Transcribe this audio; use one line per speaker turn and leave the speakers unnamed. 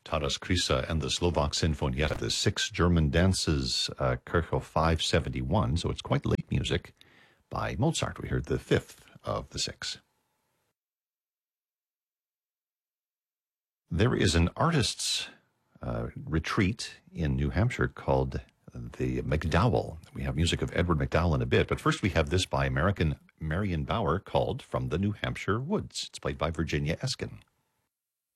Taras Krysa and the Slovak Sinfonietta, the Six German Dances, Kirchhoff 571, so it's quite late music by Mozart. We heard the fifth of the six. There is an artist's retreat in New Hampshire called the MacDowell. We have music of Edward MacDowell in a bit, but first we have this by American Marion Bauer called From the New Hampshire Woods. It's played by Virginia Eskin.